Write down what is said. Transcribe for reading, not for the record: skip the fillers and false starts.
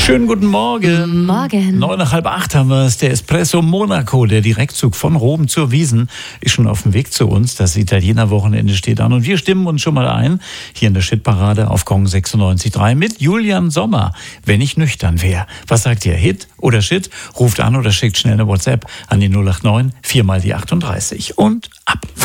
Schönen guten Morgen. Morgen. 7:45 haben wir es. Der Espresso Monaco, der Direktzug von Rom zur Wiesn, ist schon auf dem Weg zu uns. Das Italiener-Wochenende steht an und wir stimmen uns schon mal ein. Hier in der Shitparade auf Gong 96.3 mit Julian Sommer. Wenn ich nüchtern wäre. Was sagt ihr? Hit oder Shit? Ruft an oder schickt schnell eine WhatsApp an die 089 4 mal die 38 und ab.